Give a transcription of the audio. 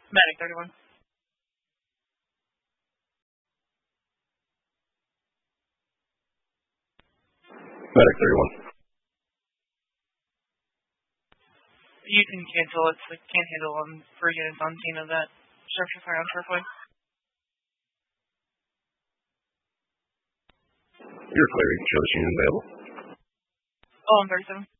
Medic 31. Medic 31. You can cancel it. We can't handle 3 units on scene of that structure fire on Turfway. You're clear. You can show this unit available. Oh, I'm 37.